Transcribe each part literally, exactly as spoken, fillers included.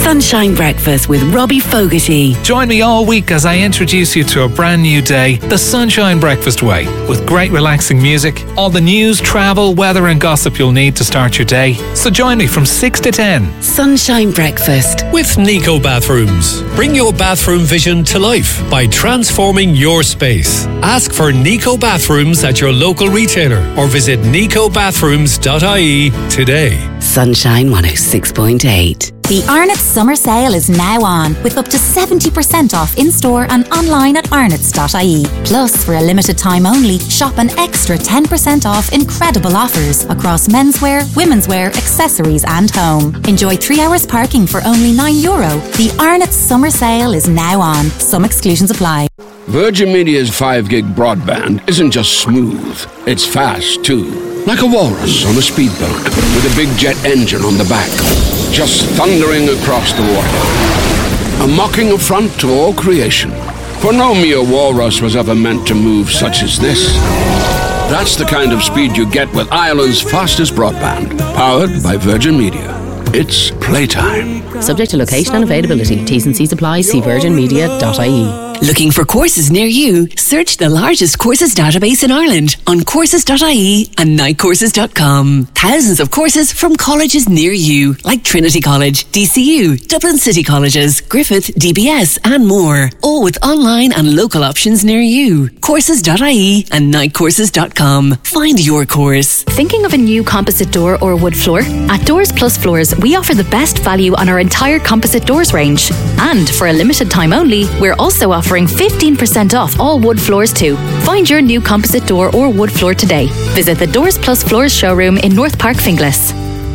Sunshine Breakfast with Robbie Fogarty. Join me all week as I introduce you to a brand new day, the Sunshine Breakfast way, with great relaxing music, all the news, travel, weather and gossip you'll need to start your day. So join me from six to ten. Sunshine Breakfast with Nico Bathrooms. Bring your bathroom vision to life by transforming your space. Ask for Nico Bathrooms at your local retailer or visit nico bathrooms dot I E today. Sunshine one oh six point eight. The Arnott's summer sale is now on, with up to seventy percent off in-store and online at arnott's dot I E. Plus, for a limited time only, shop an extra ten percent off incredible offers across menswear, womenswear, accessories and home. Enjoy three hours parking for only nine euro. The Arnott's summer sale is now on. Some exclusions apply. Virgin Media's five gig broadband isn't just smooth, it's fast too. Like a walrus on a speedboat with a big jet engine on the back, just thundering across the water. A mocking affront to all creation. For no mere walrus was ever meant to move such as this. That's the kind of speed you get with Ireland's fastest broadband, powered by Virgin Media. It's playtime. Subject to location and availability. T's and C's apply. See virgin media dot I E. Looking for courses near you? Search the largest courses database in Ireland on courses dot I E and night courses dot com. Thousands of courses from colleges near you, like Trinity College, D C U, Dublin City Colleges, Griffith, D B S and more. All with online and local options near you. courses dot I E and night courses dot com. Find your course. Thinking of a new composite door or wood floor? At Doors Plus Floors, we offer the best value on our entire composite doors range. And for a limited time only, we're also offering fifteen percent off all wood floors too. Find your new composite door or wood floor today. Visit the Doors Plus Floors showroom in North Park, Finglas.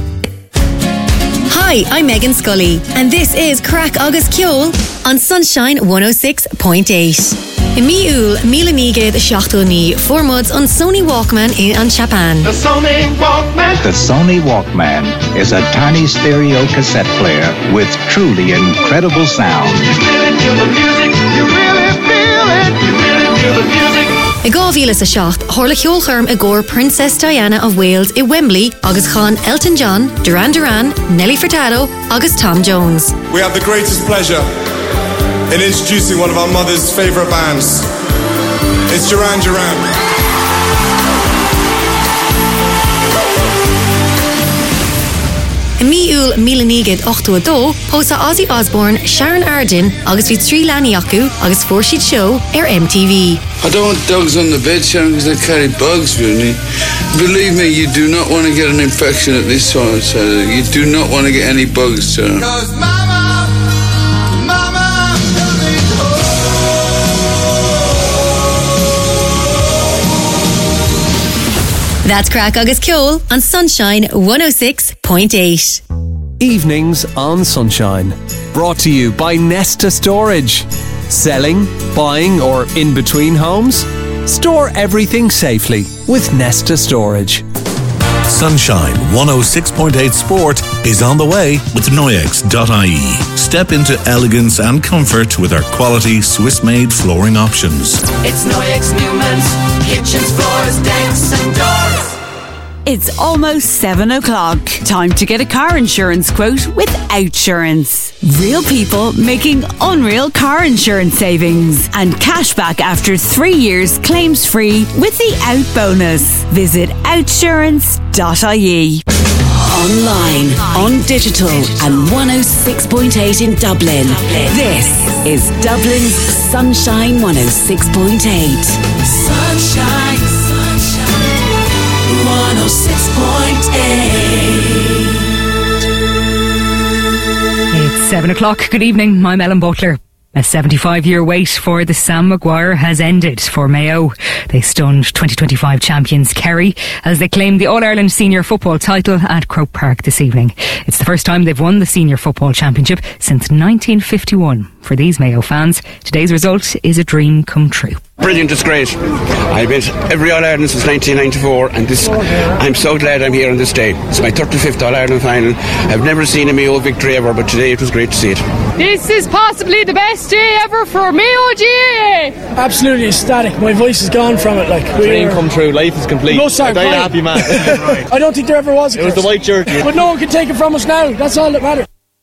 Hi, I'm Megan Scully, and this is Crack Agus Ceol on Sunshine one oh six point eight. I miúil míle nígad seachtóní formuds on Sony Walkman in an Japan. The Sony Walkman. The Sony Walkman is a tiny stereo cassette player with truly incredible sound. You really feel the music. You really feel it. You really feel the music. I gávíle sa seacht, Thorla Ceolcharm a góir Princess Diana of Wales i Wembley, agus Chan Elton John, Duran Duran, Nelly Furtado, agus Tom Jones. We have the greatest pleasure in introducing one of our mother's favourite bands. It's Duran Duran. I miúil míle nígad ochtú a dó, pósa Ozzy Osbourne, Sharon Arden, agus bhí trí leanaí acu, agus fuair show ar M T V. I don't want dogs on the bed, Sharon, because they carry bugs, really. Believe me, you do not want to get an infection at this time, Sharon. You do not want to get any bugs, Sharon. That's Crack Agus Ceol on Sunshine one oh six point eight. Evenings on Sunshine. Brought to you by Nesta Storage. Selling, buying or in between homes? Store everything safely with Nesta Storage. Sunshine one oh six point eight Sport is on the way with Noyex dot I E. Step into elegance and comfort with our quality Swiss-made flooring options. It's Noyex Newman's kitchens, floors, decks and doors. It's almost seven o'clock. Time to get a car insurance quote with Outsurance. Real people making unreal car insurance savings and cashback after three years claims free with the Out bonus. Visit outsurance dot I E. Online, on digital and one oh six point eight in Dublin. This is Dublin's Sunshine one oh six point eight. Sunshine, sunshine, one oh six point eight. It's seven o'clock. Good evening. I'm Ellen Butler. A seventy-five-year wait for the Sam Maguire has ended for Mayo. They stunned twenty twenty-five champions Kerry as they claimed the All-Ireland Senior Football title at Croke Park this evening. It's the first time they've won the Senior Football Championship since nineteen fifty-one. For these Mayo fans, today's result is a dream come true. Brilliant, it's great. I've been every All-Ireland since nineteen ninety-four, and this, I'm so glad I'm here on this day. It's my thirty-fifth All-Ireland final. I've never seen a Mayo victory ever, but today it was great to see it. This is possibly the best day ever for Mayo G A A. Absolutely ecstatic. My voice is gone from it. Like dream come true. Life is complete. No, sorry, I'm very happy, man. I don't think there ever was a It was the white jersey. But no one can take it from us now. That's all that matters.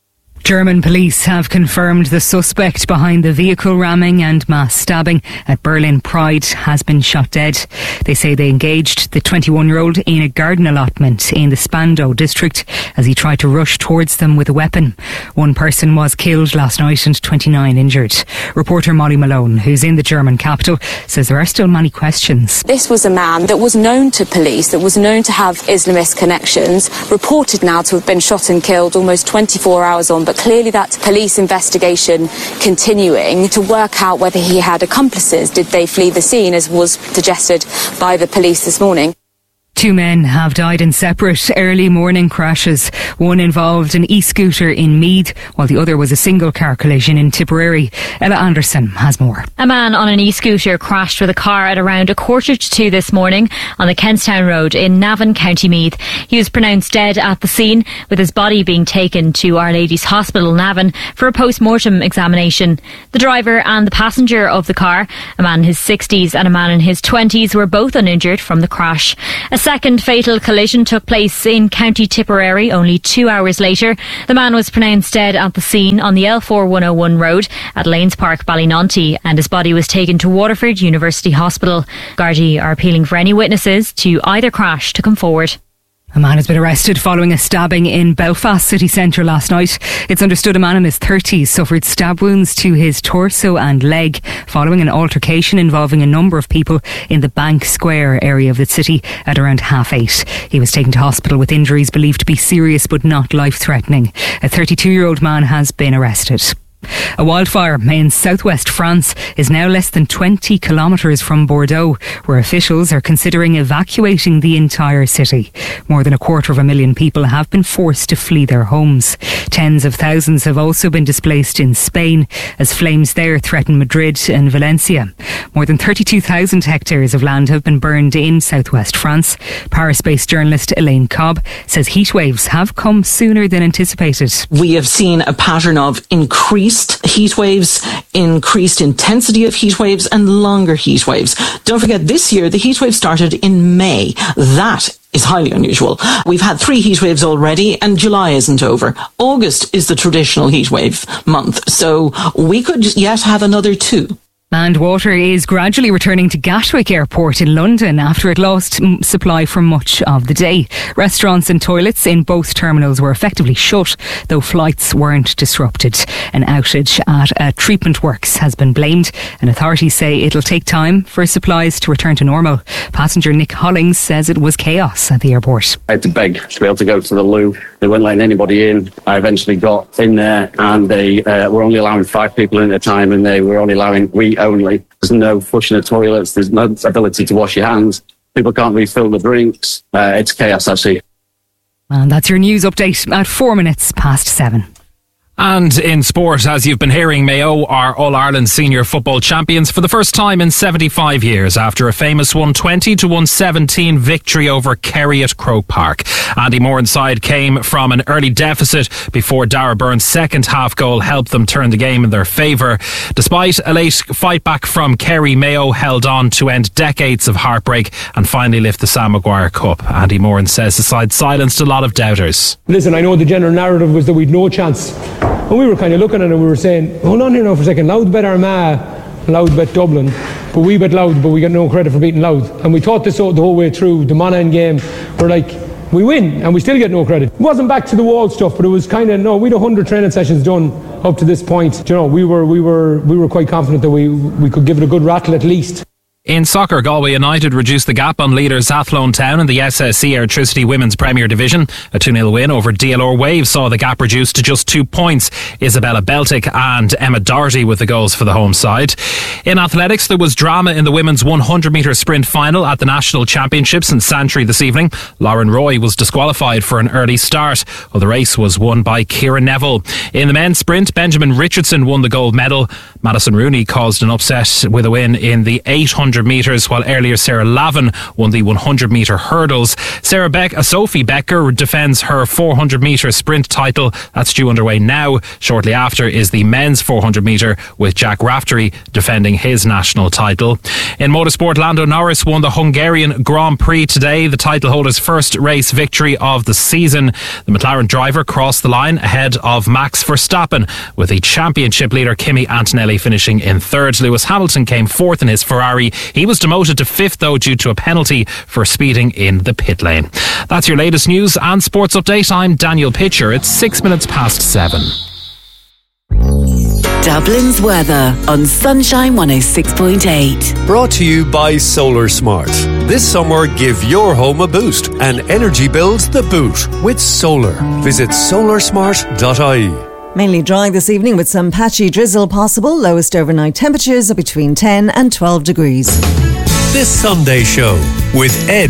German police have confirmed the suspect behind the vehicle ramming and mass stabbing at Berlin Pride has been shot dead. They say they engaged the twenty-one-year-old in a garden allotment in the Spandau district as he tried to rush towards them with a weapon. One person was killed last night and twenty-nine injured. Reporter Molly Malone, who's in the German capital, says there are still many questions. This was a man that was known to police, that was known to have Islamist connections, reported now to have been shot and killed almost twenty-four hours on, but clearly that police investigation continuing to work out whether he had accomplices. Did they flee the scene, as was suggested by the police this morning? Two men have died in separate early morning crashes. One involved an e-scooter in Meath, while the other was a single-car collision in Tipperary. Ella Anderson has more. A man on an e-scooter crashed with a car at around a quarter to two this morning on the Kentstown Road in Navan, County Meath. He was pronounced dead at the scene, with his body being taken to Our Lady's Hospital, Navan, for a post-mortem examination. The driver and the passenger of the car, a man in his sixties and a man in his twenties, were both uninjured from the crash. A second fatal collision took place in County Tipperary only two hours later. The man was pronounced dead at the scene on the L four one oh one road at Lanes Park, Ballynonty, and his body was taken to Waterford University Hospital. Gardaí are appealing for any witnesses to either crash to come forward. A man has been arrested following a stabbing in Belfast city centre last night. It's understood a man in his thirties suffered stab wounds to his torso and leg following an altercation involving a number of people in the Bank Square area of the city at around half eight. He was taken to hospital with injuries believed to be serious but not life-threatening. A thirty-two-year-old man has been arrested. A wildfire in southwest France is now less than twenty kilometres from Bordeaux, where officials are considering evacuating the entire city. More than a quarter of a million people have been forced to flee their homes. Tens of thousands have also been displaced in Spain as flames there threaten Madrid and Valencia. More than thirty-two thousand hectares of land have been burned in southwest France. Paris-based journalist Elaine Cobb says heatwaves have come sooner than anticipated. We have seen a pattern of increased heat waves, increased intensity of heat waves and longer heat waves. Don't forget, this year the heat wave started in May. That is highly unusual. We've had three heat waves already and July isn't over. August is the traditional heat wave month, so we could yet have another two. And water is gradually returning to Gatwick Airport in London after it lost supply for much of the day. Restaurants and toilets in both terminals were effectively shut, though flights weren't disrupted. An outage at a treatment works has been blamed, and authorities say it'll take time for supplies to return to normal. Passenger Nick Hollings says it was chaos at the airport. I had to beg to be able to go to the loo. They weren't letting anybody in. I eventually got in there, and they uh, were only allowing five people in at a time, and they were only allowing we only. There's no flushing of toilets. There's no ability to wash your hands. People can't refill the drinks. Uh, it's chaos, I see. And that's your news update at four minutes past seven. And in sport, as you've been hearing, Mayo are All-Ireland senior football champions for the first time in seventy-five years after a famous one twenty to one seventeen victory over Kerry at Croke Park. Andy Morenside came from an early deficit before Dara Byrne's second half goal helped them turn the game in their favour. Despite a late fight back from Kerry, Mayo held on to end decades of heartbreak and finally lift the Sam Maguire Cup. Andy Moran says the side silenced a lot of doubters. Listen, I know the general narrative was that we'd no chance. And we were kind of looking at it and we were saying, hold on here now for a second, Louth bet Armagh, Louth bet Dublin, but we bet Louth, but we got no credit for beating Louth. And we thought this out the whole way through, the Monaghan game, we're like, we win and we still get no credit. It wasn't back to the wall stuff, but it was kind of, no, we'd a hundred training sessions done up to this point. You know, we were we were we were quite confident that we we could give it a good rattle at least. In soccer, Galway United reduced the gap on leaders Athlone Town in the S S E Airtricity Women's Premier Division. A two nil win over D L R Wave saw the gap reduced to just two points. Isabella Beltic and Emma Doherty with the goals for the home side. In athletics, there was drama in the women's one hundred metre sprint final at the National Championships in Santry this evening. Lauren Roy was disqualified for an early start, while the race was won by Ciara Neville. In the men's sprint, Benjamin Richardson won the gold medal. Madison Rooney caused an upset with a win in the eight hundred hundred metres, while earlier Sarah Lavin won the one hundred metre hurdles. Sarah Beck, uh, Sophie Becker defends her four hundred metre sprint title. That's due underway now. Shortly after is the men's four hundred metre, with Jack Raftery defending his national title. In motorsport, Lando Norris won the Hungarian Grand Prix today, the title holder's first race victory of the season. The McLaren driver crossed the line ahead of Max Verstappen, with the championship leader Kimi Antonelli finishing in third. Lewis Hamilton came fourth in his Ferrari. He was demoted to fifth though due to a penalty for speeding in the pit lane. That's your latest news and sports update. I'm Daniel Pitcher. It's six minutes past seven. Dublin's weather on Sunshine one oh six point eight. Brought to you by Solar Smart. This summer, give your home a boost and energy bills the boot with solar. Visit solar smart dot I E. Mainly dry this evening with some patchy drizzle possible. Lowest overnight temperatures are between ten and twelve degrees. This Sunday show with Ed